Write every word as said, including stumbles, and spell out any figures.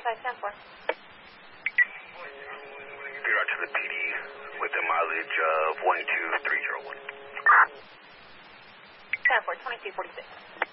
five ten four. You're out to the P D with a mileage of one two three zero one. ten four, twenty-two forty-six.